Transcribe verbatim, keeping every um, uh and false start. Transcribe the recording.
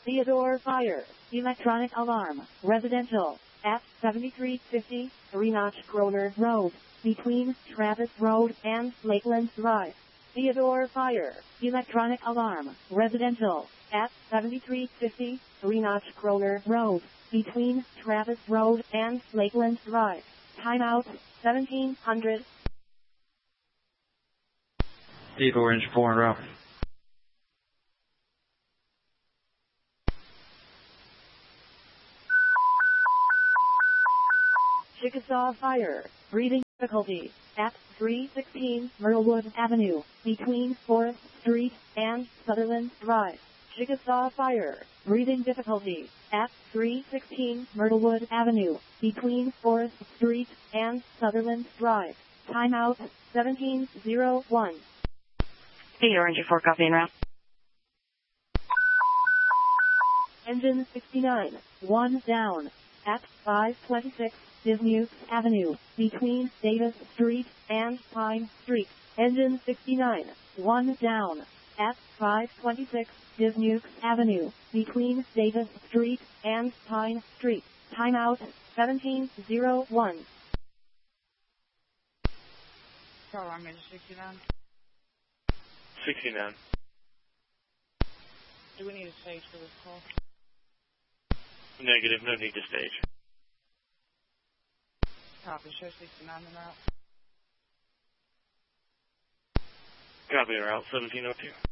Theodore Fire, electronic alarm, residential, at seventy-three fifty, Three-Notch Kroner Road, between Travis Road and Lakeland Drive. Theodore Fire, electronic alarm, residential, at seventy-three fifty, Three-Notch Kroner Road, between Travis Road and Lakeland Drive. Timeout, seventeen hundred. Theodore Engine four en route. Chickasaw Fire, breathing difficulties, at three sixteen Merlewood Avenue, between Forest Street and Sutherland Drive. Chickasaw Fire, breathing difficulties, at three sixteen Myrtlewood Avenue, between Forest Street and Sutherland Drive. Timeout, seventeen oh one. Theodore Engine four, copy en route. Engine sixty-nine, one down, at five twenty-six Dismukes Avenue, between Davis Street and Pine Street. Engine sixty-nine, one down, at five twenty-six Dismukes Avenue, between Davis Street and Pine Street. Timeout, seventeen oh one. Car alarm, engine sixty-nine. sixty-nine. Do we need a stage for this call? Negative, no need to stage. Copy, show sixty-nine en route. Copy en route, seventeen oh two.